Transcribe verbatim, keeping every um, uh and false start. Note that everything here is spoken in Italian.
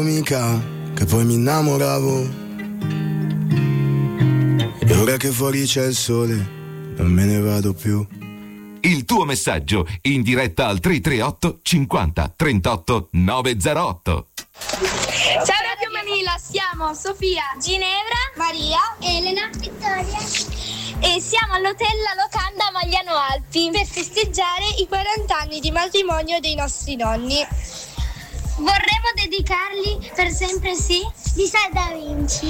Mica che poi mi innamoravo, e ora che fuori c'è il sole non me ne vado più. Il tuo messaggio in diretta al tre tre otto cinquanta trentotto novecentootto. Ciao Radio Manila, siamo Sofia, Ginevra, Maria, Elena, Vittoria e siamo all'hotel La Locanda a Magliano Alpi per festeggiare i quaranta anni di matrimonio dei nostri nonni. Vorremmo dedicarli Per sempre sì di Sal Da Vinci.